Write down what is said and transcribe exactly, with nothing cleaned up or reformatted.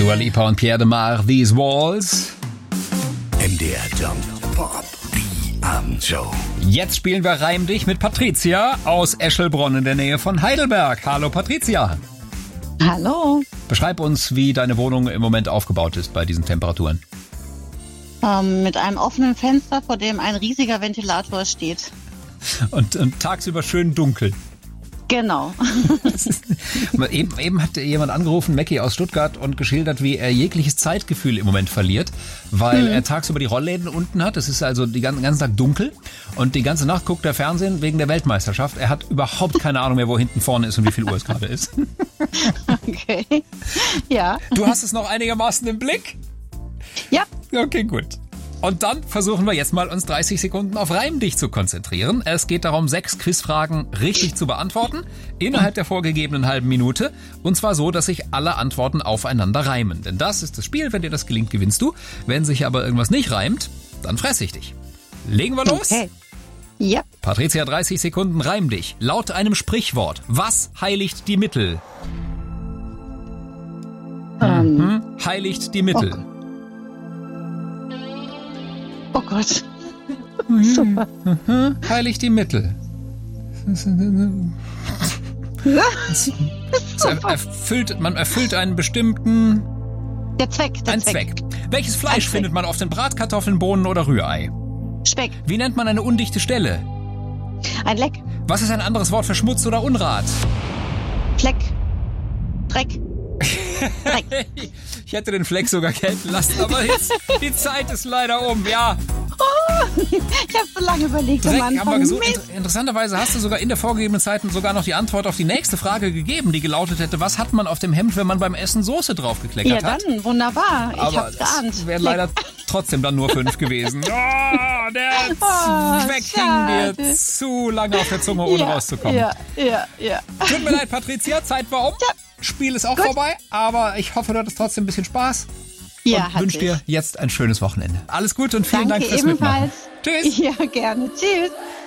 Dua Lipa und Pierre de Mar, These Walls. M D R Jump Pop, die Abendshow. Jetzt spielen wir Reim dich mit Patricia aus Eschelbronn in der Nähe von Heidelberg. Hallo Patricia. Hallo. Beschreib uns, wie deine Wohnung im Moment aufgebaut ist bei diesen Temperaturen. Ähm, mit einem offenen Fenster, vor dem ein riesiger Ventilator steht. Und, und tagsüber schön dunkel. Genau. eben, eben hat jemand angerufen, Mackie aus Stuttgart, und geschildert, wie er jegliches Zeitgefühl im Moment verliert, weil hm. er tagsüber die Rollläden unten hat. Es ist also den ganzen, ganzen Tag dunkel und die ganze Nacht guckt er Fernsehen wegen der Weltmeisterschaft. Er hat überhaupt keine Ahnung mehr, wo hinten vorne ist und wie viel Uhr es gerade ist. Okay, ja. Du hast es noch einigermaßen im Blick? Ja. Okay, gut. Und dann versuchen wir jetzt mal, uns dreißig Sekunden auf Reim dich zu konzentrieren. Es geht darum, sechs Quizfragen richtig zu beantworten, innerhalb der vorgegebenen halben Minute. Und zwar so, dass sich alle Antworten aufeinander reimen. Denn das ist das Spiel. Wenn dir das gelingt, gewinnst du. Wenn sich aber irgendwas nicht reimt, dann fresse ich dich. Legen wir los? Okay. Ja. Patricia, dreißig Sekunden, reim dich. Laut einem Sprichwort, was heiligt die Mittel? Ähm. Mhm. Heiligt die Mittel. Oh. Oh Gott. Super. Mhm. Heilig die Mittel. Super. Erfüllt, man erfüllt einen bestimmten... Der Zweck, der ein Zweck. Zweck. Welches Fleisch Ein Zweck. findet man auf den Bratkartoffeln, Bohnen oder Rührei? Speck. Wie nennt man eine undichte Stelle? Ein Leck. Was ist ein anderes Wort für Schmutz oder Unrat? Fleck. Dreck. Dreck. Ich hätte den Fleck sogar gelten lassen, aber jetzt, die Zeit ist leider um, ja. Oh, ich habe so lange überlegt. Dreck am Anfang. haben wir gesucht. Mist. Inter- Interessanterweise hast du sogar in der vorgegebenen Zeit sogar noch die Antwort auf die nächste Frage gegeben, die gelautet hätte, was hat man auf dem Hemd, wenn man beim Essen Soße draufgekleckert Ja, hat? dann, wunderbar. Ich Aber hab's geahnt. das wären leider trotzdem dann nur fünf gewesen. Oh, der Oh, Zweck schade. hing dir zu lange auf der Zunge, ohne ja, rauszukommen. Ja, ja, ja. Tut mir leid, Patricia, Zeit war um. Ja. Spiel ist auch Gut. vorbei, aber ich hoffe, du hattest trotzdem ein bisschen Spaß. Ja, und hat wünsche dir sich. jetzt ein schönes Wochenende. Alles Gute und vielen Danke Dank fürs ebenfalls. Mitmachen. Tschüss. Ja, gerne. Tschüss.